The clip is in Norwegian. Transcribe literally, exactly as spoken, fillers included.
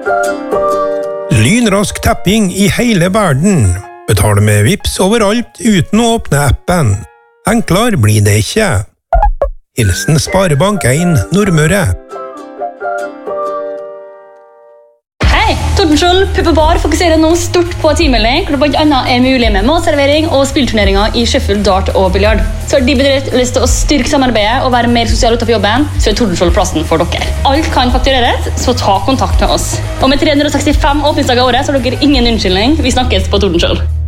Lynrask tapping i hele verden. Betal med Vips overalt uten å åpne appen. Enklere blir det ikke. Hilsen Sparebank en Nordmøre. Hei, Tordenskjold Pub og Bar fokuserer nå stort på timelding, hvor det blant annet er mulig med matservering og spillturneringer i shuffle, dart og biljard. Så har de bedrift lyst til å styrke samarbeidet og være mer sosial utenfor jobben, så er Tordenskjold plassen for dere. Alt kan faktureres, så ta kontakt med oss. Og med tre hundre og sekstifem åpningsdager i året, så har dere ingen unnskyldning. Vi snakkes på Tordenskjold.